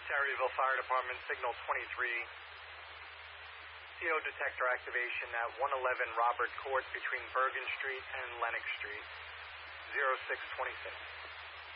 Terryville Fire Department, signal 23. CO detector activation at 111 Robert Court between Bergen Street and Lennox Street. 0626.